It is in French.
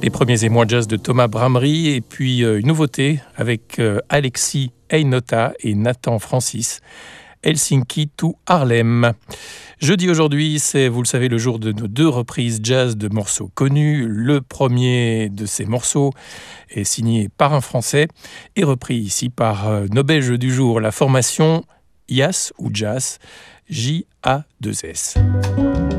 Les premiers émois jazz de Thomas Bramery et puis une nouveauté avec Alexis Einota et Nathan Francis, Helsinki to Harlem. Jeudi aujourd'hui, c'est, vous le savez, le jour de nos 2 reprises jazz de morceaux connus. Le premier de ces morceaux est signé par un Français et repris ici par nos Belges du jour, la formation Jas ou Jazz, J-A-2-S.